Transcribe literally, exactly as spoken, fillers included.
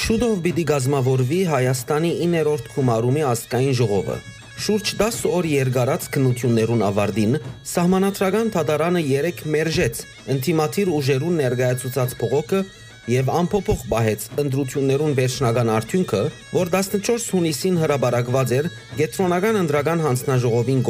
Շուտով պիտի գազմավորվի Հայաստանի իններորդ քումարումի ազգային ժողովը։ Շուրջ դասը օր երկարած քննություններուն ավարտին սահմանադրական դատարանը երեք մերժեց ինտիմատիր ուժերուն ներկայացուցած փողոքը եւ ամփոփող պահեց ընտրություններուն վերջնական արդյունքը, որ տասնչորս հունիսին հրաբարակված էր Կենտրոնական ընտրական հանձնաժողովին